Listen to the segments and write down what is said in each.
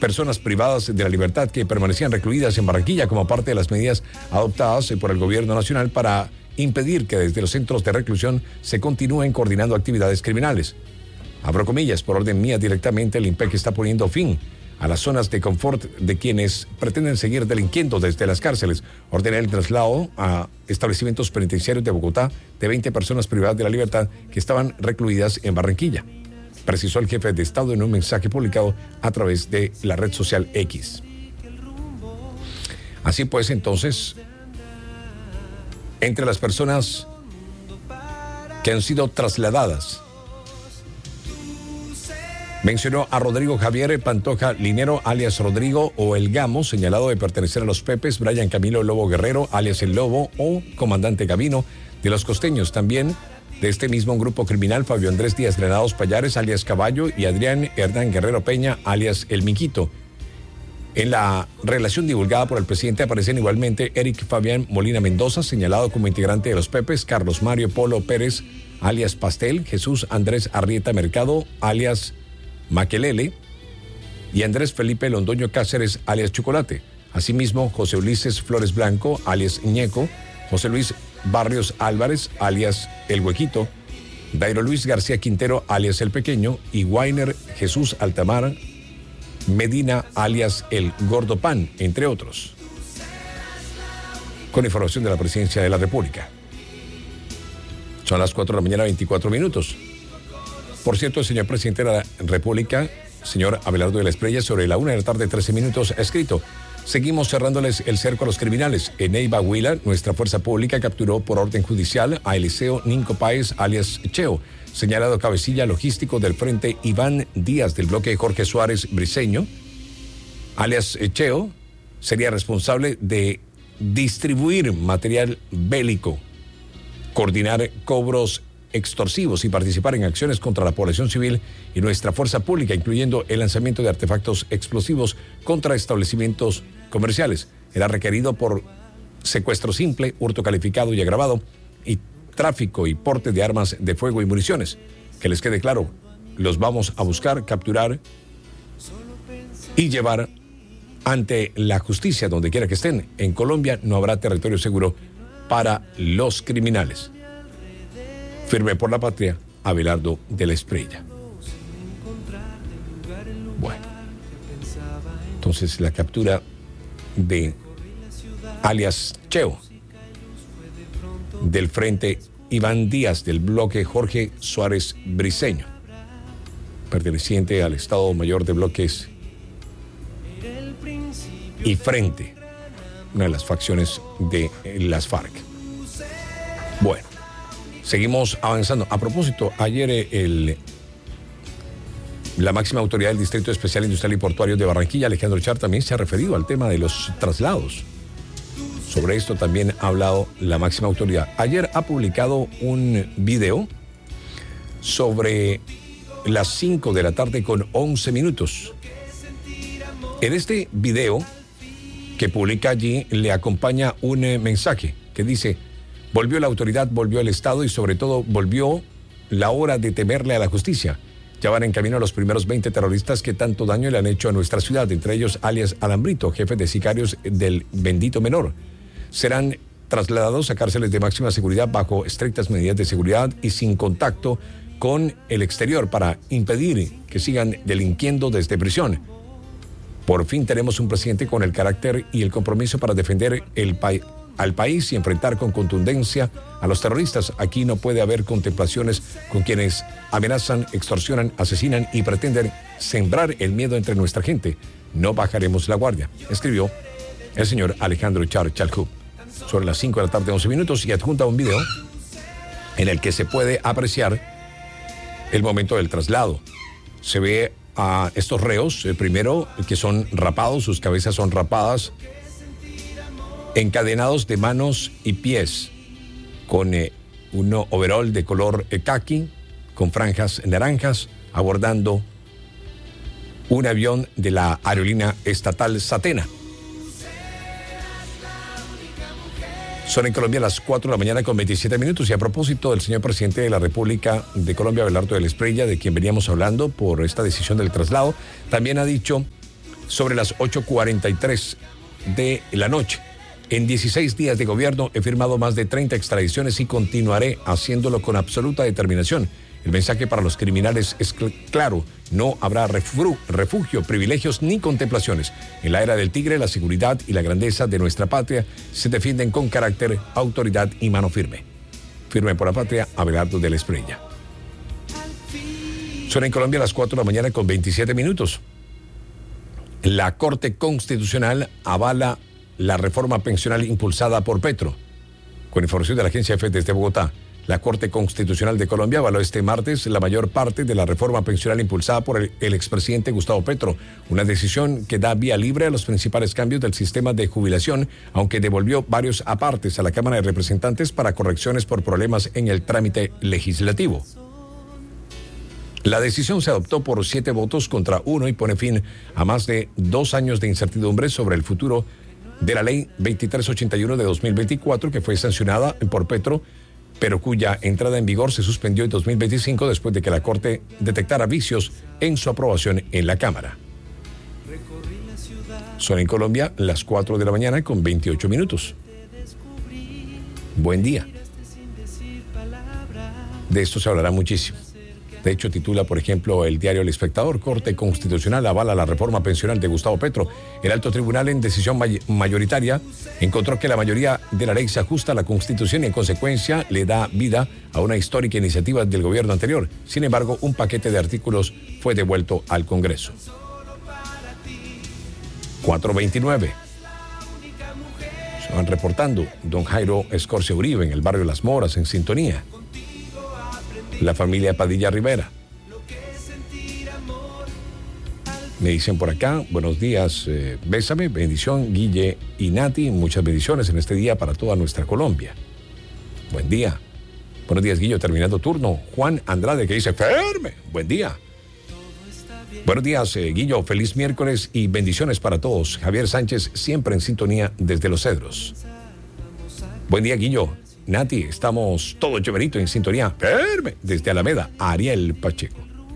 personas privadas de la libertad que permanecían recluidas en Barranquilla como parte de las medidas adoptadas por el gobierno nacional para impedir que desde los centros de reclusión se continúen coordinando actividades criminales. Abro comillas, por orden mía directamente, el IMPEC está poniendo fin a las zonas de confort de quienes pretenden seguir delinquiendo desde las cárceles. Ordené el traslado a establecimientos penitenciarios de Bogotá de 20 personas privadas de la libertad que estaban recluidas en Barranquilla, precisó el jefe de Estado en un mensaje publicado a través de la red social X. Así pues, entonces, entre las personas que han sido trasladadas, mencionó a Rodrigo Javier Pantoja Linero, alias Rodrigo o El Gamo, señalado de pertenecer a los Pepes, Brian Camilo Lobo Guerrero, alias El Lobo o Comandante Gavino, de los Costeños. También de este mismo grupo criminal, Fabio Andrés Díaz Granados Payares, alias Caballo, y Adrián Hernán Guerrero Peña, alias El Miquito. En la relación divulgada por el presidente aparecen igualmente Eric Fabián Molina Mendoza, señalado como integrante de los Pepes, Carlos Mario Polo Pérez, alias Pastel, Jesús Andrés Arrieta Mercado, alias Maquelele, y Andrés Felipe Londoño Cáceres, alias Chocolate. Asimismo, José Ulises Flores Blanco, alias Ñeco, José Luis Barrios Álvarez, alias El Huequito, Dairo Luis García Quintero, alias El Pequeño, y Wainer Jesús Altamar Medina, alias El Gordo Pan, entre otros. Con información de la Presidencia de la República. Son las 4 de la mañana, 24 minutos. Por cierto, el señor presidente de la República, señor Abelardo de la Espriella, sobre la 1 de la tarde, 13 minutos, ha escrito: seguimos cerrándoles el cerco a los criminales. En Neiva, Huila, nuestra fuerza pública capturó por orden judicial a Eliseo Ninco Páez, alias Cheo, señalado cabecilla logístico del Frente Iván Díaz del bloque Jorge Suárez Briceño, alias Cheo, sería responsable de distribuir material bélico, coordinar cobros extorsivos y participar en acciones contra la población civil y nuestra fuerza pública, incluyendo el lanzamiento de artefactos explosivos contra establecimientos comerciales. Era requerido por secuestro simple, hurto calificado y agravado, y tráfico y porte de armas de fuego y municiones. Que les quede claro, los vamos a buscar, capturar y llevar ante la justicia donde quiera que estén. En Colombia no habrá territorio seguro para los criminales. Firme por la patria, Abelardo de la Espriella. Bueno, entonces la captura de alias Cheo del Frente Iván Díaz del bloque Jorge Suárez Briceño, perteneciente al Estado Mayor de Bloques y Frente, una de las facciones de las FARC. Bueno, seguimos avanzando. A propósito, ayer la máxima autoridad del Distrito Especial Industrial y Portuario de Barranquilla, Alejandro Char, también se ha referido al tema de los traslados. Sobre esto también ha hablado la máxima autoridad. Ayer ha publicado un video sobre las 5 de la tarde con 11 minutos. En este video que publica allí le acompaña un mensaje que dice: volvió la autoridad, volvió el Estado y sobre todo volvió la hora de temerle a la justicia. Ya van en camino a los primeros 20 terroristas que tanto daño le han hecho a nuestra ciudad, entre ellos alias Alambrito, jefe de sicarios del Bendito Menor. Serán trasladados a cárceles de máxima seguridad bajo estrictas medidas de seguridad y sin contacto con el exterior para impedir que sigan delinquiendo desde prisión. Por fin tenemos un presidente con el carácter y el compromiso para defender al país y enfrentar con contundencia a los terroristas. Aquí no puede haber contemplaciones con quienes amenazan, extorsionan, asesinan y pretenden sembrar el miedo entre nuestra gente. No bajaremos la guardia, escribió el señor Alejandro Char Chalhub. Sobre las 5 de la tarde, 11 minutos, y adjunta un video en el que se puede apreciar el momento del traslado. Se ve a estos reos, primero que son rapados, sus cabezas son rapadas, encadenados de manos y pies, con un overol de color caqui, con franjas naranjas, abordando un avión de la aerolínea estatal Satena. Son en Colombia las 4 de la mañana con 27 minutos. Y a propósito del señor presidente de la República de Colombia, Abelardo de la Espriella, de quien veníamos hablando por esta decisión del traslado, también ha dicho sobre las 8:43 de la noche. En 16 días de gobierno he firmado más de 30 extradiciones y continuaré haciéndolo con absoluta determinación. El mensaje para los criminales es claro, no habrá refugio, privilegios ni contemplaciones. En la era del tigre, la seguridad y la grandeza de nuestra patria se defienden con carácter, autoridad y mano firme. Firme por la patria, Abelardo de la Espriella. Son en Colombia las 4 de la mañana con 27 minutos. La Corte Constitucional avala la reforma pensional impulsada por Petro. Con información de la agencia EFE desde Bogotá, la Corte Constitucional de Colombia avaló este martes la mayor parte de la reforma pensional impulsada por el expresidente Gustavo Petro, una decisión que da vía libre a los principales cambios del sistema de jubilación, aunque devolvió varios apartes a la Cámara de Representantes para correcciones por problemas en el trámite legislativo. La decisión se adoptó por 7 votos contra 1 y pone fin a más de 2 años de incertidumbre sobre el futuro de la Ley 2381 de 2024, que fue sancionada por Petro, pero cuya entrada en vigor se suspendió en 2025 después de que la Corte detectara vicios en su aprobación en la Cámara. Son en Colombia las 4 de la mañana con 28 minutos. Buen día. De esto se hablará muchísimo. De hecho, titula, por ejemplo, el diario El Espectador: Corte Constitucional avala la reforma pensional de Gustavo Petro. El alto tribunal, en decisión mayoritaria, encontró que la mayoría de la ley se ajusta a la Constitución y, en consecuencia, le da vida a una histórica iniciativa del gobierno anterior. Sin embargo, un paquete de artículos fue devuelto al Congreso. 4:29. Se van reportando. Don Jairo Escorcia Uribe, en el barrio Las Moras, en sintonía. La familia Padilla Rivera. Me dicen por acá, buenos días, bésame, bendición, Guille y Nati, muchas bendiciones en este día para toda nuestra Colombia. Buen día. Buenos días, Guillo, terminando turno. Juan Andrade, que dice, firme, buen día. Buenos días, Guillo, feliz miércoles y bendiciones para todos. Javier Sánchez, siempre en sintonía desde Los Cedros. Buen día, Guillo. Nati, estamos todos chéverito en sintonía. Firme. Desde Alameda, Ariel Pacheco.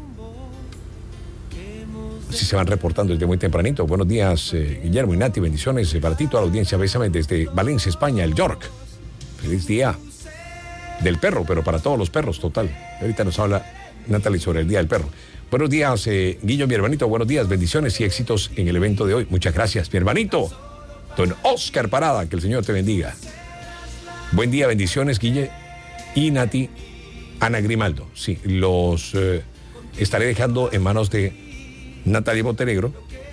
Si se van reportando desde muy tempranito. Buenos días, Guillermo y Nati, bendiciones para ti, toda la audiencia. Bésame desde Valencia, España, el York. Feliz día del perro, pero para todos los perros, total. Ahorita nos habla Natalie sobre el día del perro. Buenos días, Guillo, mi hermanito. Buenos días, bendiciones y éxitos en el evento de hoy. Muchas gracias, mi hermanito. Don Oscar Parada, que el Señor te bendiga. Buen día, bendiciones, Guille y Nati. Ana Grimaldo. Sí, los estaré dejando en manos de Natalia Montenegro.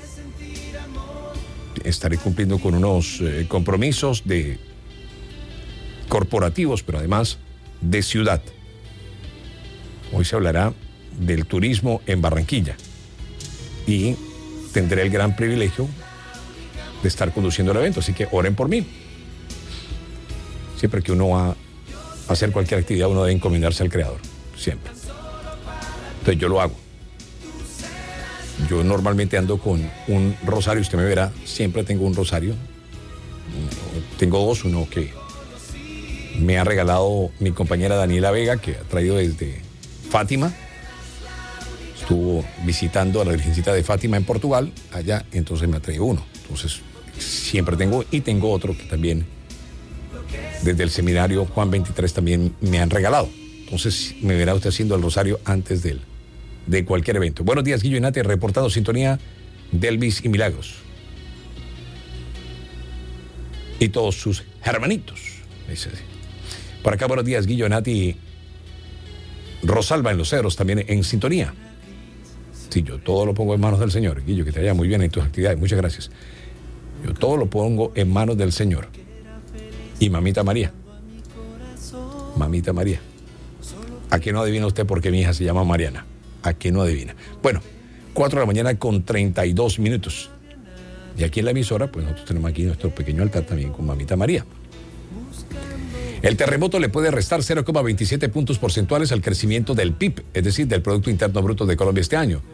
Estaré cumpliendo con unos compromisos de corporativos, pero además de ciudad. Hoy se hablará del turismo en Barranquilla y tendré el gran privilegio de estar conduciendo el evento, así que oren por mí. Siempre que uno va a hacer cualquier actividad, uno debe encomendarse al Creador, siempre. Entonces yo lo hago. Yo normalmente ando con un rosario, usted me verá, siempre tengo un rosario. Tengo dos, uno que me ha regalado mi compañera Daniela Vega, que ha traído desde Fátima. Estuvo visitando a la Virgencita de Fátima en Portugal, allá, entonces me ha traído uno. Entonces siempre tengo, y tengo otro que también desde el seminario Juan 23 también me han regalado. Entonces me verá usted haciendo el rosario antes de cualquier evento. Buenos días, Guillo y Nati, reportando sintonía de Elvis y Milagros. Y todos sus hermanitos. Por acá, buenos días, Guillo y Nati. Rosalba en Los Cedros también en sintonía. Sí, yo todo lo pongo en manos del Señor. Guillo, que te vaya muy bien en tus actividades. Muchas gracias. Yo todo lo pongo en manos del Señor. Y Mamita María. Mamita María. ¿A qué no adivina usted por qué mi hija se llama Mariana? ¿A qué no adivina? Bueno, 4 de la mañana con 32 minutos. Y aquí en la emisora, pues nosotros tenemos aquí nuestro pequeño altar también con Mamita María. El terremoto le puede restar 0,27 puntos porcentuales al crecimiento del PIB, es decir, del Producto Interno Bruto de Colombia este año.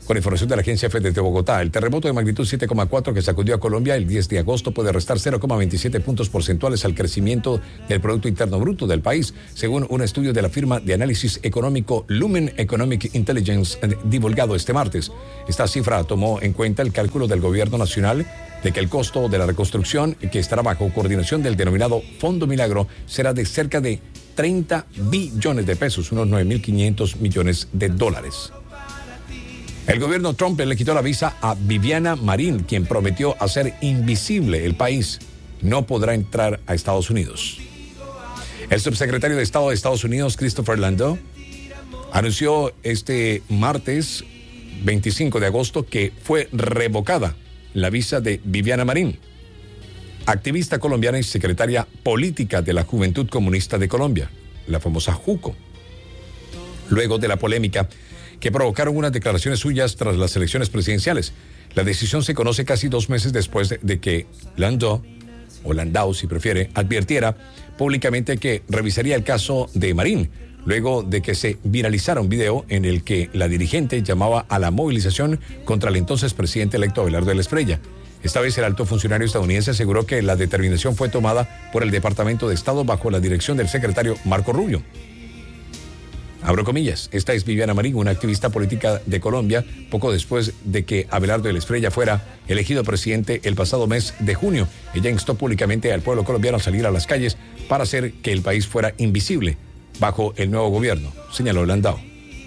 Con información de la Agencia FED de Bogotá, el terremoto de magnitud 7,4 que sacudió a Colombia el 10 de agosto puede restar 0,27 puntos porcentuales al crecimiento del Producto Interno Bruto del país, según un estudio de la firma de análisis económico Lumen Economic Intelligence divulgado este martes. Esta cifra tomó en cuenta el cálculo del gobierno nacional de que el costo de la reconstrucción, que estará bajo coordinación del denominado Fondo Milagro, será de cerca de 30 billones de pesos, unos 9.500 millones de dólares. El gobierno Trump le quitó la visa a Viviana Marín, quien prometió hacer invisible el país. No podrá entrar a Estados Unidos. El subsecretario de Estado de Estados Unidos, Christopher Landau, anunció este martes 25 de agosto que fue revocada la visa de Viviana Marín, activista colombiana y secretaria política de la Juventud Comunista de Colombia, la famosa JUCO. Luego de la polémica que provocaron unas declaraciones suyas tras las elecciones presidenciales. La decisión se conoce casi 2 meses después de que Landau, o Landau si prefiere, advirtiera públicamente que revisaría el caso de Marín, luego de que se viralizara un video en el que la dirigente llamaba a la movilización contra el entonces presidente electo Abelardo de la Espriella. Esta vez el alto funcionario estadounidense aseguró que la determinación fue tomada por el Departamento de Estado bajo la dirección del secretario Marco Rubio. Abro comillas, esta es Viviana Marín, una activista política de Colombia, poco después de que Abelardo de la Espriella fuera elegido presidente el pasado mes de junio. Ella instó públicamente al pueblo colombiano a salir a las calles para hacer que el país fuera invisible bajo el nuevo gobierno, señaló Landau.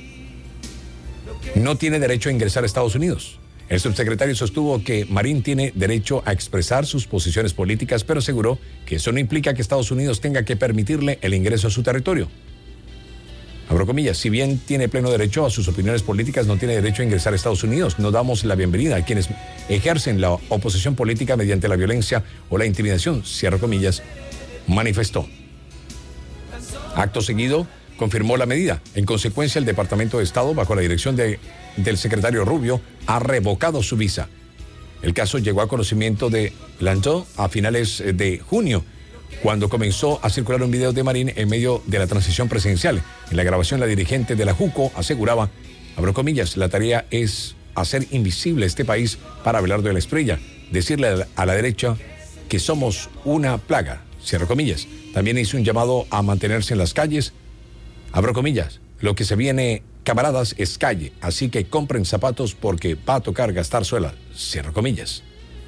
No tiene derecho a ingresar a Estados Unidos. El subsecretario sostuvo que Marín tiene derecho a expresar sus posiciones políticas, pero aseguró que eso no implica que Estados Unidos tenga que permitirle el ingreso a su territorio. Abro comillas, si bien tiene pleno derecho a sus opiniones políticas, no tiene derecho a ingresar a Estados Unidos. No damos la bienvenida a quienes ejercen la oposición política mediante la violencia o la intimidación, cierro comillas, manifestó. Acto seguido, confirmó la medida. En consecuencia, el Departamento de Estado, bajo la dirección del secretario Rubio, ha revocado su visa. El caso llegó a conocimiento de Landau a finales de junio, cuando comenzó a circular un video de Marín en medio de la transición presidencial. En la grabación, la dirigente de la JUCO aseguraba, abro comillas, la tarea es hacer invisible este país para Abelardo de la Espriella, decirle a la derecha que somos una plaga, cierro comillas. También hizo un llamado a mantenerse en las calles, abro comillas, lo que se viene, camaradas, es calle, así que compren zapatos porque va a tocar gastar suela, cierro comillas.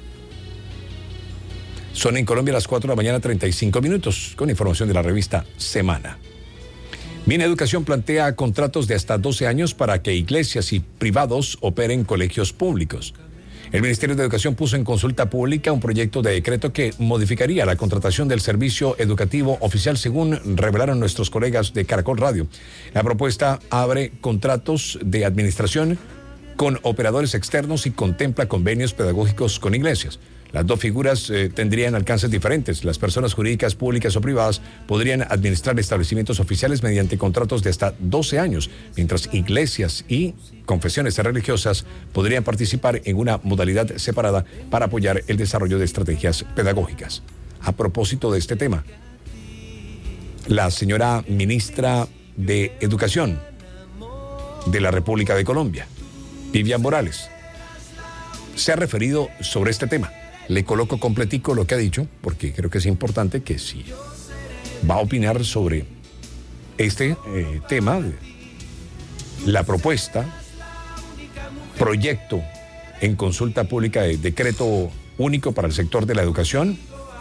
Son en Colombia las 4 de la mañana, 35 minutos, con información de la revista Semana. Mineducación plantea contratos de hasta 12 años para que iglesias y privados operen colegios públicos. El Ministerio de Educación puso en consulta pública un proyecto de decreto que modificaría la contratación del servicio educativo oficial, según revelaron nuestros colegas de Caracol Radio. La propuesta abre contratos de administración con operadores externos y contempla convenios pedagógicos con iglesias. Las dos figuras tendrían alcances diferentes. Las personas jurídicas públicas o privadas podrían administrar establecimientos oficiales mediante contratos de hasta 12 años, mientras iglesias y confesiones religiosas podrían participar en una modalidad separada para apoyar el desarrollo de estrategias pedagógicas. A propósito de este tema, la señora ministra de Educación de la República de Colombia, Vivian Morales, se ha referido sobre este tema. Le coloco completico lo que ha dicho, porque creo que es importante que si va a opinar sobre este tema, la propuesta, proyecto en consulta pública de decreto único para el sector de la educación,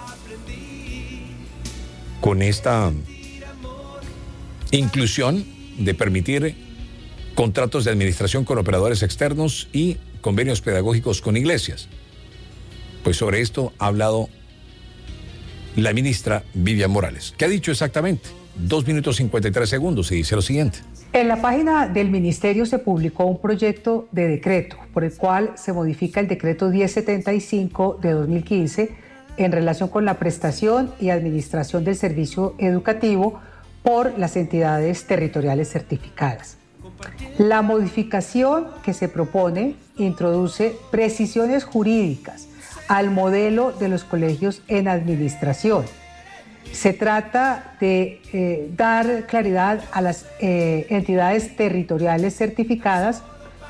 con esta inclusión de permitir contratos de administración con operadores externos y convenios pedagógicos con iglesias. Pues sobre esto ha hablado la ministra Vivian Morales. ¿Qué ha dicho exactamente? 2 minutos 53 segundos y dice lo siguiente. En la página del ministerio se publicó un proyecto de decreto por el cual se modifica el decreto 1075 de 2015 en relación con la prestación y administración del servicio educativo por las entidades territoriales certificadas. La modificación que se propone introduce precisiones jurídicas al modelo de los colegios en administración. Se trata de dar claridad a las entidades territoriales certificadas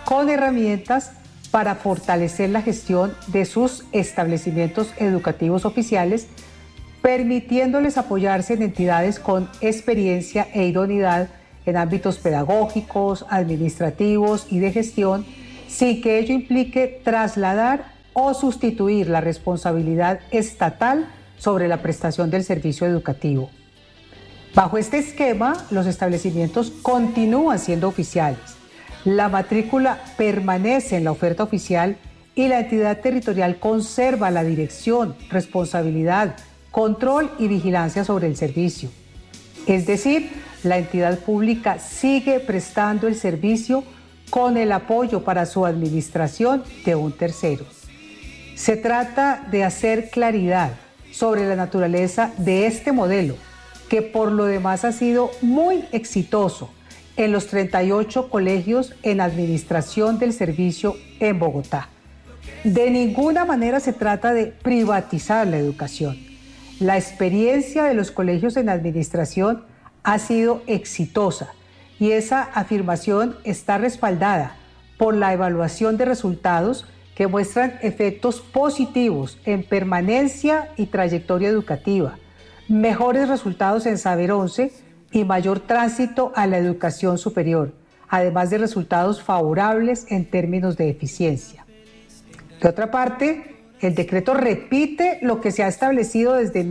con herramientas para fortalecer la gestión de sus establecimientos educativos oficiales, permitiéndoles apoyarse en entidades con experiencia e idoneidad en ámbitos pedagógicos, administrativos y de gestión, sin que ello implique trasladar o sustituir la responsabilidad estatal sobre la prestación del servicio educativo. Bajo este esquema, los establecimientos continúan siendo oficiales, la matrícula permanece en la oferta oficial y la entidad territorial conserva la dirección, responsabilidad, control y vigilancia sobre el servicio. Es decir, la entidad pública sigue prestando el servicio con el apoyo para su administración de un tercero. Se trata de hacer claridad sobre la naturaleza de este modelo, que por lo demás ha sido muy exitoso en los 38 colegios en administración del servicio en Bogotá. De ninguna manera se trata de privatizar la educación. La experiencia de los colegios en administración ha sido exitosa y esa afirmación está respaldada por la evaluación de resultados que muestran efectos positivos en permanencia y trayectoria educativa, mejores resultados en Saber 11 y mayor tránsito a la educación superior, además de resultados favorables en términos de eficiencia. De otra parte, el decreto repite lo que se ha establecido desde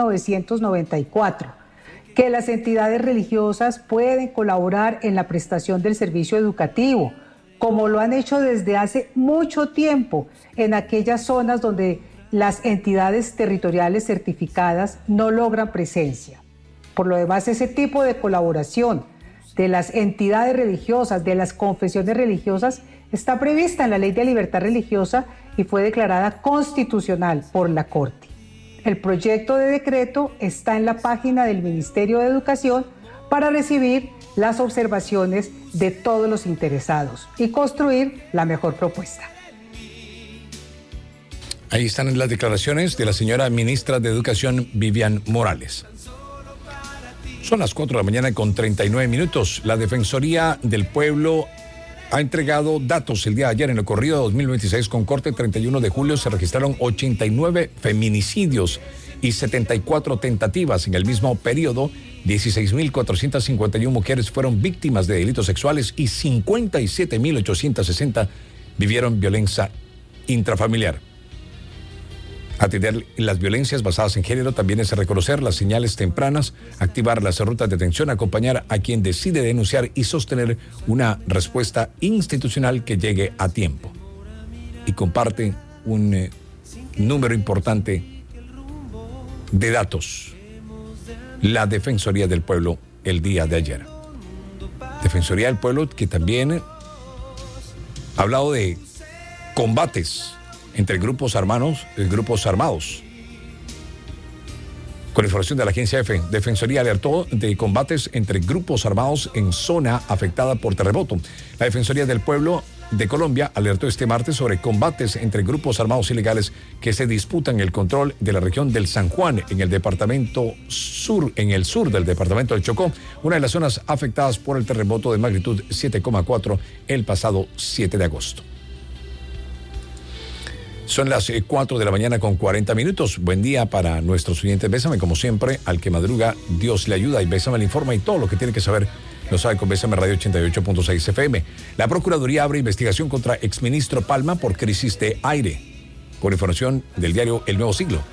1994, que las entidades religiosas pueden colaborar en la prestación del servicio educativo, como lo han hecho desde hace mucho tiempo en aquellas zonas donde las entidades territoriales certificadas no logran presencia. Por lo demás, ese tipo de colaboración de las entidades religiosas, de las confesiones religiosas, está prevista en la Ley de Libertad Religiosa y fue declarada constitucional por la Corte. El proyecto de decreto está en la página del Ministerio de Educación para recibir las observaciones de todos los interesados y construir la mejor propuesta. Ahí están las declaraciones de la señora ministra de Educación, Vivian Morales. Son las 4 de la mañana con 39 minutos. La Defensoría del Pueblo ha entregado datos el día de ayer. En el corrido de 2026 con corte 31 de julio se registraron 89 feminicidios y 74 tentativas. En el mismo periodo, 16.451 mujeres fueron víctimas de delitos sexuales y 57.860 vivieron violencia intrafamiliar. Atender las violencias basadas en género también es reconocer las señales tempranas, activar las rutas de atención, acompañar a quien decide denunciar y sostener una respuesta institucional que llegue a tiempo. Y comparte un número importante de datos. La Defensoría del Pueblo el día de ayer. Defensoría del Pueblo que también ha hablado de combates entre grupos armados. Con información de la agencia EFE, Defensoría alertó de combates entre grupos armados en zona afectada por terremoto. La Defensoría del Pueblo de Colombia alertó este martes sobre combates entre grupos armados ilegales que se disputan el control de la región del San Juan en el departamento sur, en el sur del departamento del Chocó, una de las zonas afectadas por el terremoto de magnitud 7,4 el pasado 7 de agosto. Son las 4 de la mañana con 40 minutos. Buen día para nuestros oyentes. Bésame, como siempre, al que madruga, Dios le ayuda. Y Bésame le informa y todo lo que tiene que saber lo sabe con Bésame Radio 88.6 FM. La Procuraduría abre investigación contra exministro Palma por crisis de aire. Con información del diario El Nuevo Siglo.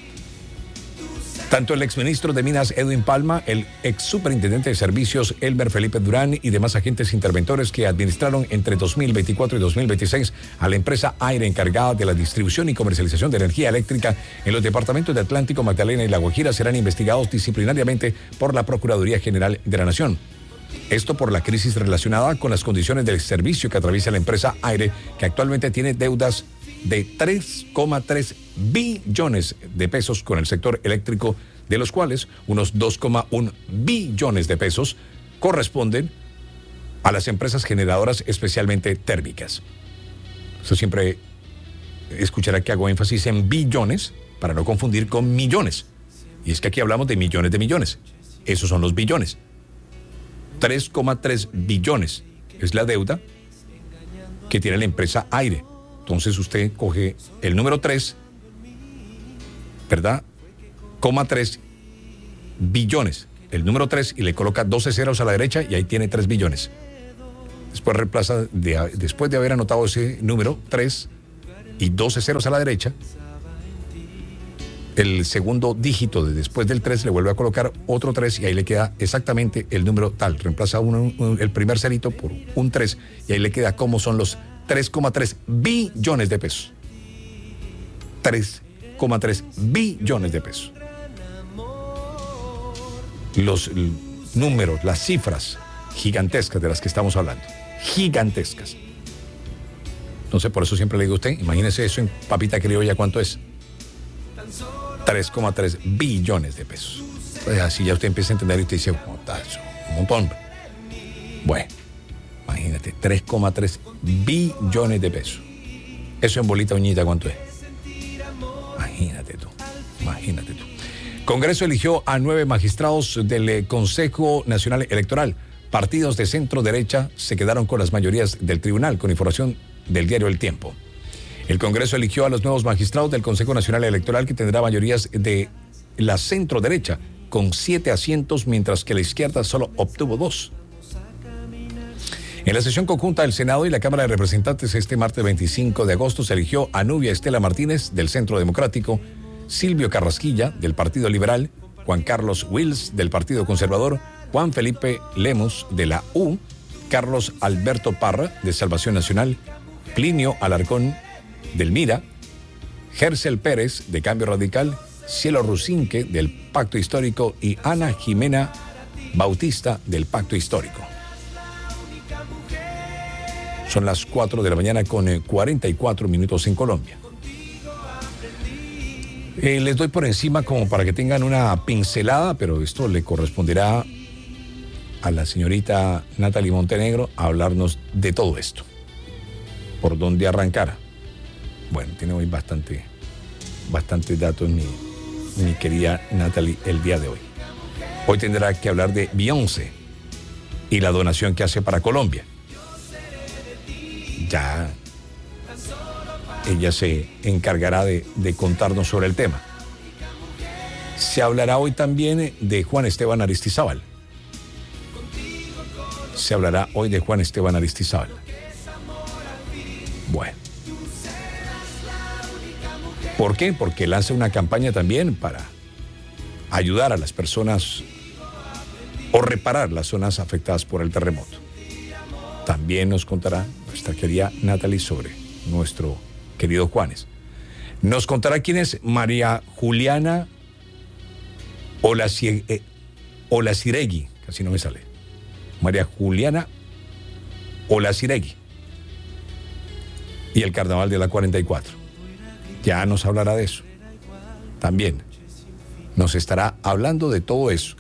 Tanto el exministro de Minas Edwin Palma, el ex superintendente de servicios Elmer Felipe Durán y demás agentes interventores que administraron entre 2024 y 2026 a la empresa Aire encargada de la distribución y comercialización de energía eléctrica en los departamentos de Atlántico, Magdalena y La Guajira serán investigados disciplinariamente por la Procuraduría General de la Nación. Esto por la crisis relacionada con las condiciones del servicio que atraviesa la empresa Aire, que actualmente tiene deudas de 3,3 billones de pesos con el sector eléctrico, de los cuales unos 2,1 billones de pesos corresponden a las empresas generadoras especialmente térmicas. Eso siempre escuchará que hago énfasis en billones para no confundir con millones. Y es que aquí hablamos de millones de millones. Esos son los billones. 3,3 billones es la deuda que tiene la empresa Aire. Entonces usted coge el número 3, ¿verdad? 3 billones. El número 3 y le coloca 12 ceros a la derecha y ahí tiene 3 billones. Después reemplaza, después de haber anotado ese número 3 y 12 ceros a la derecha, el segundo dígito después del 3 le vuelve a colocar otro 3 y ahí le queda exactamente el número tal. Reemplaza el primer cerito por un 3 y ahí le queda como son los 3,3 billones de pesos. 3,3 billones de pesos. Los números, las cifras gigantescas de las que estamos hablando. Gigantescas. Entonces, por eso siempre le digo a usted, imagínese eso en papita criolla, ¿cuánto es? 3,3 billones de pesos. Entonces, así ya usted empieza a entender y usted dice, ¿cómo está eso? Un montón. Bueno, imagínate, 3,3 billones de pesos. Eso en bolita uñita, ¿cuánto es? Imagínate tú. Congreso eligió a 9 magistrados del Consejo Nacional Electoral. Partidos de centro derecha se quedaron con las mayorías del tribunal, con información del diario El Tiempo. El Congreso eligió a los nuevos magistrados del Consejo Nacional Electoral, que tendrá mayorías de la centro derecha, con 7 asientos, mientras que la izquierda solo obtuvo 2. En la sesión conjunta del Senado y la Cámara de Representantes este martes 25 de agosto se eligió a Nubia Estela Martínez del Centro Democrático, Silvio Carrasquilla del Partido Liberal, Juan Carlos Wills del Partido Conservador, Juan Felipe Lemus de la U, Carlos Alberto Parra de Salvación Nacional, Plinio Alarcón del MIRA, Gersel Pérez de Cambio Radical, Cielo Rusinque del Pacto Histórico y Ana Jimena Bautista del Pacto Histórico. Son las 4 de la mañana con 44 minutos en Colombia. Les doy por encima como para que tengan una pincelada, pero esto le corresponderá a la señorita Natalie Montenegro hablarnos de todo esto. ¿Por dónde arrancar? Bueno, tiene hoy bastante datos mi querida Natalie el día de hoy. Hoy tendrá que hablar de Beyoncé y la donación que hace para Colombia. Ya ella se encargará de contarnos sobre el tema. Se hablará hoy también de Juan Esteban Aristizábal. Bueno. ¿Por qué? Porque lanza una campaña también para ayudar a las personas o reparar las zonas afectadas por el terremoto. También nos contará nuestra querida Natalie sobre nuestro querido Juanes. Nos contará quién es María Juliana Olaciregui, casi no me sale. María Juliana Olaciregui y el carnaval de la 44. Ya nos hablará de eso. También nos estará hablando de todo eso.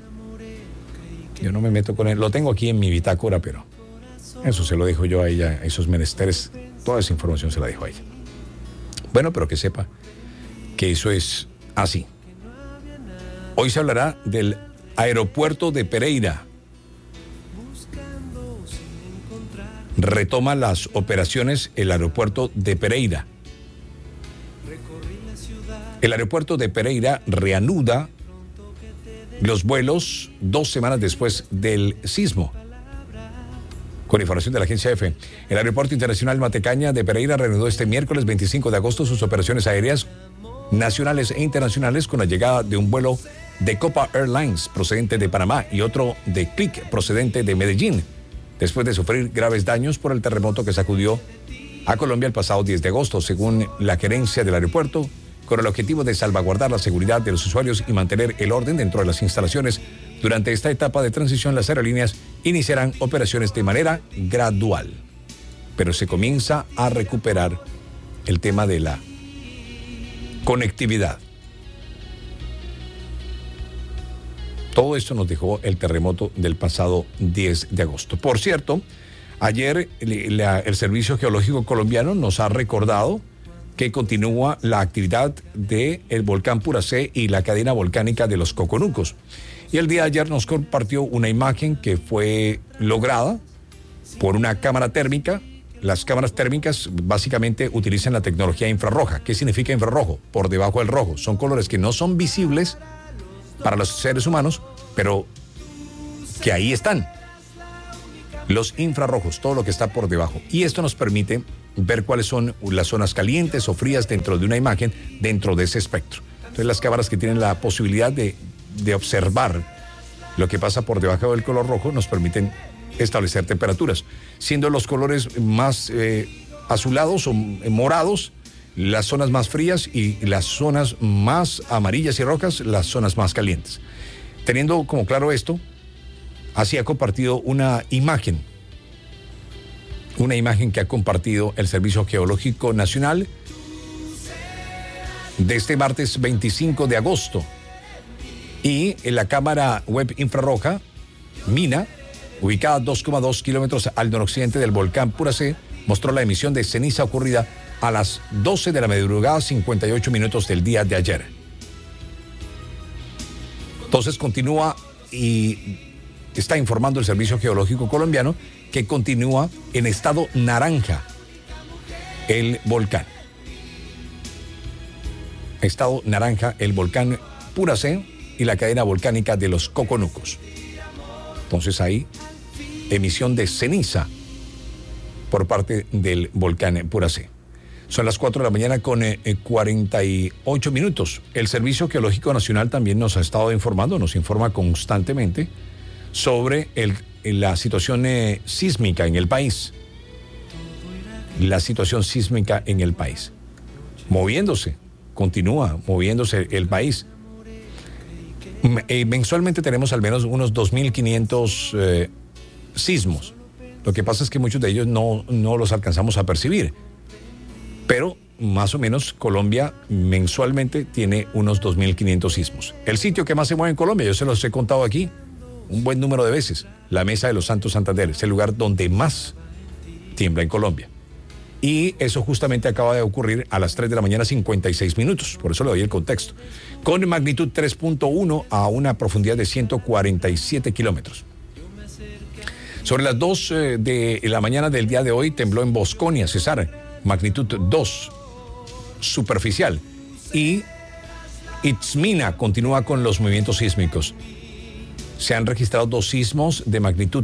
Yo no me meto con él, lo tengo aquí en mi bitácora, pero eso se lo dejo yo a ella, esos menesteres, toda esa información se la dejo a ella. Bueno, pero que sepa que eso es así. Hoy se hablará del aeropuerto de Pereira. Retoma las operaciones el aeropuerto de Pereira. El aeropuerto de Pereira reanuda los vuelos 2 semanas después del sismo. Con información de la agencia EFE, el Aeropuerto Internacional Matecaña de Pereira reanudó este miércoles 25 de agosto sus operaciones aéreas nacionales e internacionales con la llegada de un vuelo de Copa Airlines procedente de Panamá y otro de Clic procedente de Medellín, después de sufrir graves daños por el terremoto que sacudió a Colombia el pasado 10 de agosto, según la gerencia del aeropuerto, con el objetivo de salvaguardar la seguridad de los usuarios y mantener el orden dentro de las instalaciones. Durante esta etapa de transición, las aerolíneas iniciarán operaciones de manera gradual, pero se comienza a recuperar el tema de la conectividad. Todo esto nos dejó el terremoto del pasado 10 de agosto. Por cierto, ayer el Servicio Geológico Colombiano nos ha recordado que continúa la actividad del volcán Puracé y la cadena volcánica de los Coconucos. Y el día de ayer nos compartió una imagen que fue lograda por una cámara térmica las cámaras térmicas básicamente utilizan la tecnología infrarroja. ¿Qué significa infrarrojo? Por debajo del rojo. Son colores que no son visibles para los seres humanos, pero que ahí están. Los infrarrojos, todo lo que está por debajo. Y esto nos permite ver cuáles son las zonas calientes o frías dentro de una imagen, dentro de ese espectro. Entonces las cámaras que tienen la posibilidad de observar lo que pasa por debajo del color rojo nos permiten establecer temperaturas, siendo los colores más azulados o morados las zonas más frías y las zonas más amarillas y rojas las zonas más calientes. Teniendo como claro esto, así ha compartido una imagen que ha compartido el Servicio Geológico Nacional de este martes 25 de agosto. Y en la cámara web infrarroja, MINA, ubicada a 2,2 kilómetros al noroccidente del volcán Puracé, mostró la emisión de ceniza ocurrida a las 12 de la madrugada, 58 minutos del día de ayer. Entonces continúa y está informando el Servicio Geológico Colombiano que continúa en estado naranja el volcán. Estado naranja el volcán Puracé y la cadena volcánica de los Coconucos. Entonces hay emisión de ceniza por parte del volcán Puracé. Son las 4 de la mañana con 48 minutos. El Servicio Geológico Nacional también nos ha estado informando, nos informa constantemente sobre la situación sísmica en el país. La situación sísmica en el país. Moviéndose, continúa moviéndose el país. Mensualmente tenemos al menos unos 2.500 sismos. Lo que pasa es que muchos de ellos no los alcanzamos a percibir. Pero más o menos Colombia mensualmente tiene unos 2.500 sismos. El sitio que más se mueve en Colombia, yo se los he contado aquí un buen número de veces, la Mesa de los Santos Santander, es el lugar donde más tiembla en Colombia. Y eso justamente acaba de ocurrir a las 3 de la mañana, 56 minutos. Por eso le doy el contexto. Con magnitud 3.1 a una profundidad de 147 kilómetros. Sobre las 2 de la mañana del día de hoy tembló en Bosconia, Cesar, magnitud 2, superficial. Y Itzmina continúa con los movimientos sísmicos. Se han registrado 2 sismos de magnitud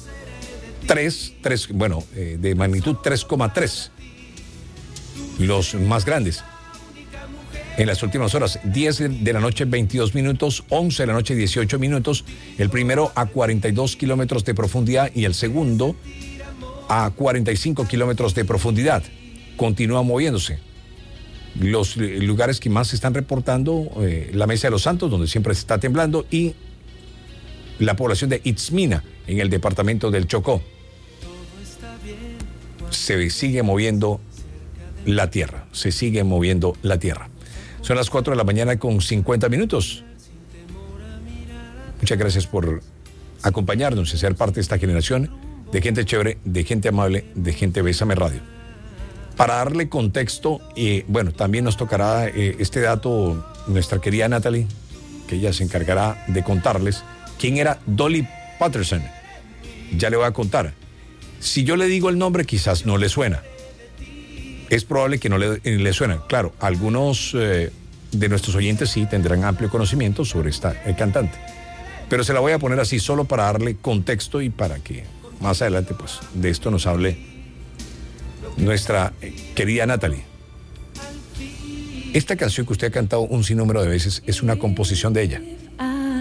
de magnitud 3,3, los más grandes. En las últimas horas, 10 de la noche 22 minutos, 11 de la noche 18 minutos, el primero a 42 kilómetros de profundidad y el segundo a 45 kilómetros de profundidad. Continúa moviéndose. Los lugares que más se están reportando, la Mesa de los Santos, donde siempre se está temblando, y la población de Itzmina, en el departamento del Chocó. Se sigue moviendo la tierra, se sigue moviendo la tierra. Son las 4 de la mañana con 50 minutos. Muchas gracias por acompañarnos y ser parte de esta generación de gente chévere, de gente amable, de gente Bésame Radio. Para darle contexto, también nos tocará este dato nuestra querida Natalie, que ella se encargará de contarles quién era Dolly Patterson. Ya le voy a contar. Si yo le digo el nombre, quizás no le suena. Es probable que no le suena. Claro, algunos de nuestros oyentes sí tendrán amplio conocimiento sobre esta cantante. Pero se la voy a poner así solo para darle contexto y para que más adelante pues de esto nos hable nuestra querida Natalie. Esta canción que usted ha cantado un sinnúmero de veces es una composición de ella.